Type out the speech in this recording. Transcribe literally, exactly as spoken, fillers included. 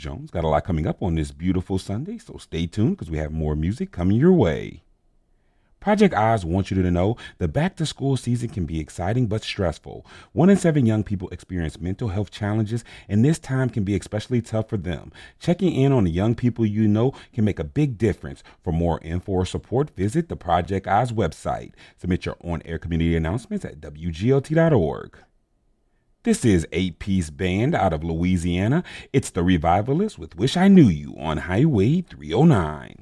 Jones. Got a lot coming up on this beautiful Sunday, so stay tuned because we have more music coming your way. Project Oz wants you to know the back-to-school season can be exciting but stressful. One in seven young people experience mental health challenges, and this time can be especially tough for them. Checking in on the young people you know can make a big difference. For more info or support, visit the Project Oz website. Submit your on-air community announcements at W G L T dot org. This is eight-piece band out of Louisiana. It's the Revivalists with Wish I Knew You on Highway three oh nine.